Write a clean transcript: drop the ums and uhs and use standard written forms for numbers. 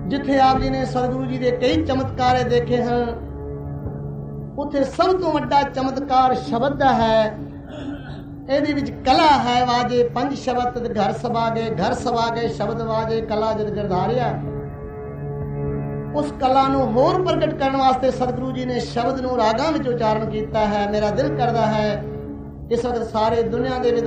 ਜਿੱਥੇ ਆਪ ਜੀ ਨੇ ਸਤਿਗੁਰੂ ਜੀ ਦੇ ਕਈ ਚਮਤਕਾਰ ਦੇਖੇ ਹਨ, ਉੱਥੇ ਸਭ ਤੋਂ ਵੱਡਾ ਚਮਤਕਾਰ ਸ਼ਬਦ ਦਾ ਹੈ। ਇਹਦੇ ਵਿੱਚ ਕਲਾ ਹੈ। ਵਾਜੇ ਪੰਜ ਸ਼ਬਦ ਘਰ ਸਭਾ ਗਏ ਸ਼ਬਦ ਵਾਜੇ ਕਲਾ ਜਦ ਗਰਧਾਰਿਆ। ਉਸ ਕਲਾ ਨੂੰ ਹੋਰ ਪ੍ਰਗਟ ਕਰਨ ਵਾਸਤੇ ਸਤਿਗੁਰੂ ਜੀ ਨੇ ਸ਼ਬਦ ਨੂੰ ਰਾਗਾਂ ਵਿੱਚ ਉਚਾਰਨ ਕੀਤਾ ਹੈ। ਮੇਰਾ ਦਿਲ ਕਰਦਾ ਹੈ ਇਸ ਵਕਤ ਸਾਰੇ ਦੁਨੀਆ ਦੇ